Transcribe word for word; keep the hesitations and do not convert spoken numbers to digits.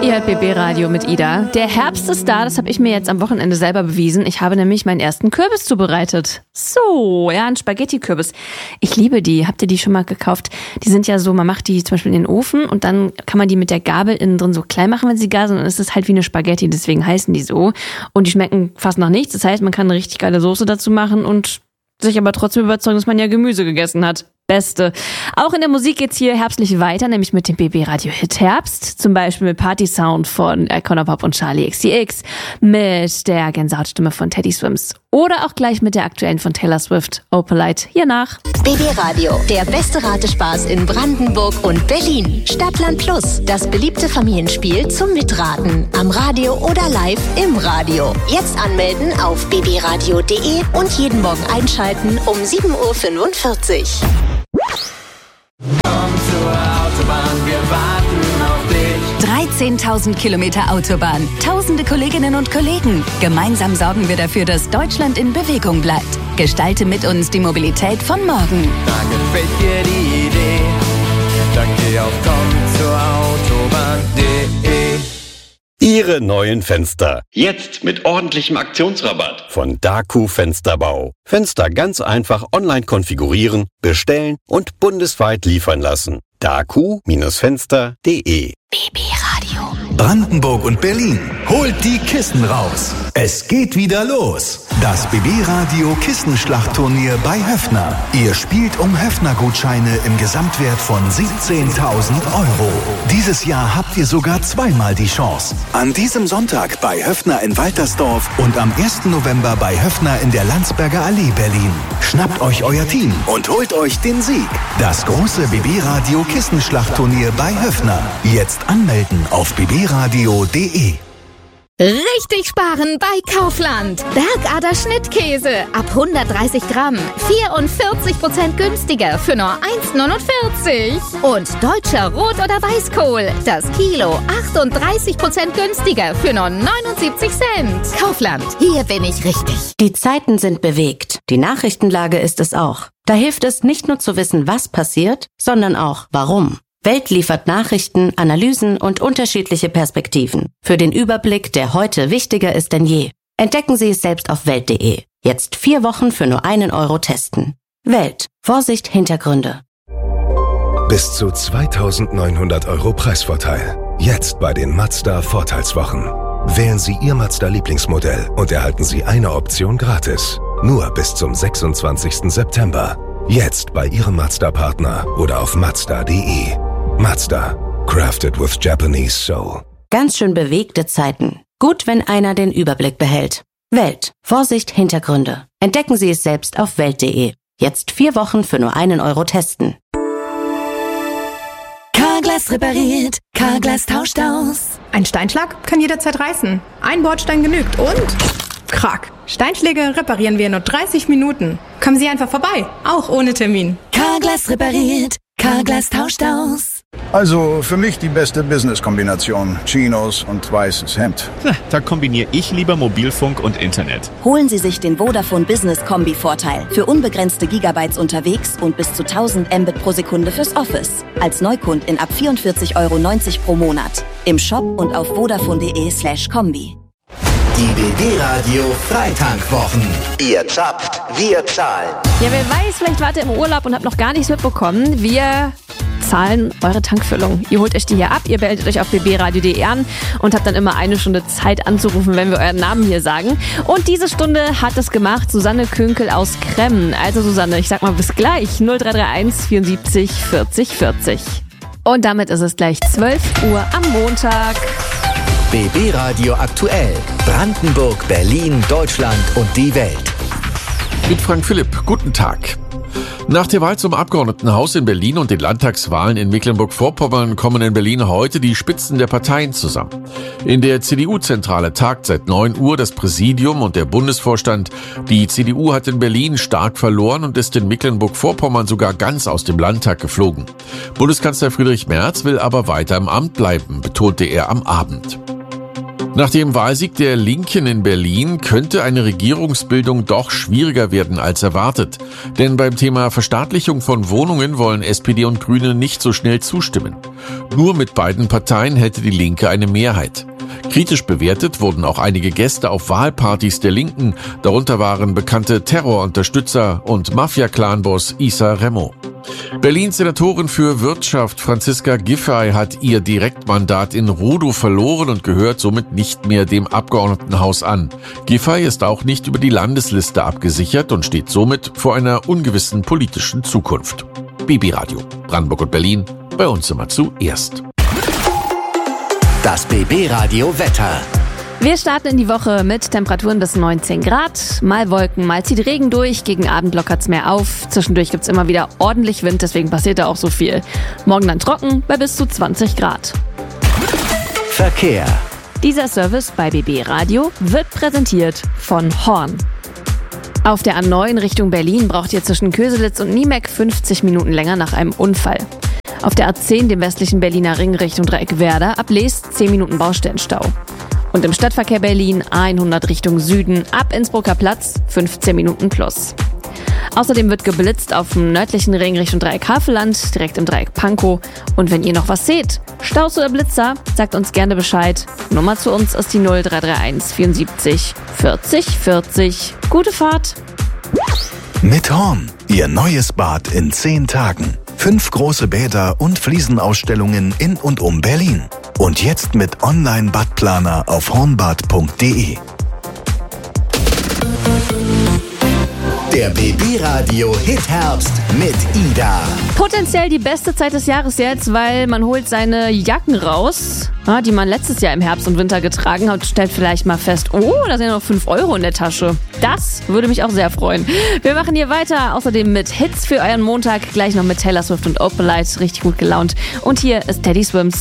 Ihr hört B B Radio mit Ida. Der Herbst ist da, das habe ich mir jetzt am Wochenende selber bewiesen. Ich habe nämlich meinen ersten Kürbis zubereitet. So, ja, ein Spaghetti-Kürbis. Ich liebe die. Habt ihr die schon mal gekauft? Die sind ja so, man macht die zum Beispiel in den Ofen und dann kann man die mit der Gabel innen drin so klein machen, wenn sie gar sind. Und dann ist es halt wie eine Spaghetti, deswegen heißen die so. Und die schmecken fast nach nichts. Das heißt, man kann eine richtig geile Soße dazu machen und sich aber trotzdem überzeugen, dass man ja Gemüse gegessen hat. Beste. Auch in der Musik geht's hier herbstlich weiter, nämlich mit dem B B Radio Hit Herbst. Zum Beispiel mit Party Sound von Icona Pop und Charlie X C X, mit der Gänsehautstimme von Teddy Swims oder auch gleich mit der aktuellen von Taylor Swift, Opalite, hier nach. B B Radio, der beste Ratespaß in Brandenburg und Berlin. Stadtland Plus, das beliebte Familienspiel zum Mitraten. Am Radio oder live im Radio. Jetzt anmelden auf b b radio punkt d e und jeden Morgen einschalten um sieben Uhr fünfundvierzig. Komm zur Autobahn, wir warten auf dich. dreizehntausend Kilometer Autobahn, tausende Kolleginnen und Kollegen. Gemeinsam sorgen wir dafür, dass Deutschland in Bewegung bleibt. Gestalte mit uns die Mobilität von morgen. Da gefällt dir die Idee, dann geh auf komm zur Autobahn punkt de. Ihre neuen Fenster. Jetzt mit ordentlichem Aktionsrabatt. Von Daku Fensterbau. Fenster ganz einfach online konfigurieren, bestellen und bundesweit liefern lassen. daku Fenster punkt de. B B Radio. Brandenburg und Berlin, holt die Kissen raus. Es geht wieder los. Das B B Radio Kissenschlachtturnier bei Höffner. Ihr spielt um Höffner-Gutscheine im Gesamtwert von siebzehntausend Euro. Dieses Jahr habt ihr sogar zweimal die Chance. An diesem Sonntag bei Höffner in Waltersdorf und am ersten November bei Höffner in der Landsberger Allee Berlin. Schnappt euch euer Team und holt euch den Sieg. Das große B B Radio Kissenschlachtturnier bei Höffner. Jetzt anmelden auf b b radio punkt de. Richtig sparen bei Kaufland. Bergader Schnittkäse ab hundertdreißig Gramm. vierundvierzig Prozent günstiger für nur eins neunundvierzig. Und deutscher Rot- oder Weißkohl. Das Kilo achtunddreißig Prozent günstiger für nur neunundsiebzig Cent. Kaufland, hier bin ich richtig. Die Zeiten sind bewegt. Die Nachrichtenlage ist es auch. Da hilft es nicht nur zu wissen, was passiert, sondern auch warum. Welt liefert Nachrichten, Analysen und unterschiedliche Perspektiven. Für den Überblick, der heute wichtiger ist denn je. Entdecken Sie es selbst auf welt punkt de. Jetzt vier Wochen für nur einen Euro testen. Welt. Vorsicht, Hintergründe. Bis zu zweitausendneunhundert Euro Preisvorteil. Jetzt bei den Mazda Vorteilswochen. Wählen Sie Ihr Mazda-Lieblingsmodell und erhalten Sie eine Option gratis. Nur bis zum sechsundzwanzigsten September. Jetzt bei Ihrem Mazda-Partner oder auf mazda punkt de. Mazda. Crafted with Japanese Soul. Ganz schön bewegte Zeiten. Gut, wenn einer den Überblick behält. Welt. Vorsicht, Hintergründe. Entdecken Sie es selbst auf welt punkt de. Jetzt vier Wochen für nur einen Euro testen. Carglass repariert, Carglass tauscht aus. Ein Steinschlag kann jederzeit reißen. Ein Bordstein genügt und... Krack. Steinschläge reparieren wir in nur dreißig Minuten. Kommen Sie einfach vorbei, auch ohne Termin. Carglass repariert, Carglass tauscht aus. Also für mich die beste Business-Kombination. Chinos und weißes Hemd. Na, da kombiniere ich lieber Mobilfunk und Internet. Holen Sie sich den Vodafone Business Kombi-Vorteil. Für unbegrenzte Gigabytes unterwegs und bis zu tausend Mbit pro Sekunde fürs Office. Als Neukundin ab vierundvierzig Euro neunzig pro Monat. Im Shop und auf vodafone punkt de slash kombi. Die B B Radio Freitankwwochen. Ihr zapft, wir zahlen. Ja, wer weiß, vielleicht wart ihr im Urlaub und habt noch gar nichts mitbekommen. Wir zahlen eure Tankfüllung. Ihr holt euch die hier ab, ihr meldet euch auf b b radio punkt de an und habt dann immer eine Stunde Zeit anzurufen, wenn wir euren Namen hier sagen. Und diese Stunde hat es gemacht Susanne Künkel aus Kremmen. Also Susanne, ich sag mal bis gleich. null drei drei eins vierundsiebzig vierzig vierzig. Und damit ist es gleich zwölf Uhr am Montag. B B Radio aktuell. Brandenburg, Berlin, Deutschland und die Welt. Mit Frank Philipp. Guten Tag. Nach der Wahl zum Abgeordnetenhaus in Berlin und den Landtagswahlen in Mecklenburg-Vorpommern kommen in Berlin heute die Spitzen der Parteien zusammen. In der C D U-Zentrale tagt seit neun Uhr das Präsidium und der Bundesvorstand. Die C D U hat in Berlin stark verloren und ist in Mecklenburg-Vorpommern sogar ganz aus dem Landtag geflogen. Bundeskanzler Friedrich Merz will aber weiter im Amt bleiben, betonte er am Abend. Nach dem Wahlsieg der Linken in Berlin könnte eine Regierungsbildung doch schwieriger werden als erwartet. Denn beim Thema Verstaatlichung von Wohnungen wollen S P D und Grüne nicht so schnell zustimmen. Nur mit beiden Parteien hätte die Linke eine Mehrheit. Kritisch bewertet wurden auch einige Gäste auf Wahlpartys der Linken. Darunter waren bekannte Terrorunterstützer und Mafia-Clan-Boss Issa Remo. Berlins Senatorin für Wirtschaft Franziska Giffey hat ihr Direktmandat in Rudow verloren und gehört somit nicht mehr dem Abgeordnetenhaus an. Giffey ist auch nicht über die Landesliste abgesichert und steht somit vor einer ungewissen politischen Zukunft. B B Radio, Brandenburg und Berlin, bei uns immer zuerst. Das B B Radio Wetter. Wir starten in die Woche mit Temperaturen bis neunzehn Grad. Mal Wolken, mal zieht Regen durch. Gegen Abend lockert's mehr auf. Zwischendurch gibt's immer wieder ordentlich Wind, deswegen passiert da auch so viel. Morgen dann trocken bei bis zu zwanzig Grad. Verkehr. Dieser Service bei B B Radio wird präsentiert von Horn. Auf der A neun Richtung Berlin braucht ihr zwischen Köselitz und Niemeck fünfzig Minuten länger nach einem Unfall. Auf der A zehn, dem westlichen Berliner Ring Richtung Dreieckwerder, ab Leest zehn Minuten Baustellenstau. Und im Stadtverkehr Berlin hundert Richtung Süden, ab Innsbrucker Platz fünfzehn Minuten plus. Außerdem wird geblitzt auf dem nördlichen Ring Richtung Dreieck Havelland, direkt im Dreieck Pankow. Und wenn ihr noch was seht, Staus oder Blitzer, sagt uns gerne Bescheid. Nummer zu uns ist die null drei drei eins vierundsiebzig vierzig vierzig. Gute Fahrt! Mit Horn, Ihr neues Bad in zehn Tagen. Fünf große Bäder und Fliesenausstellungen in und um Berlin. Und jetzt mit Online-Badplaner auf hornbad punkt de. Der B B Radio Hit Herbst mit Ida. Potenziell die beste Zeit des Jahres jetzt, weil man holt seine Jacken raus, die man letztes Jahr im Herbst und Winter getragen hat, und stellt vielleicht mal fest, oh, da sind ja noch fünf Euro in der Tasche. Das würde mich auch sehr freuen. Wir machen hier weiter, außerdem mit Hits für euren Montag, gleich noch mit Taylor Swift und Opalite, richtig gut gelaunt. Und hier ist Teddy Swims.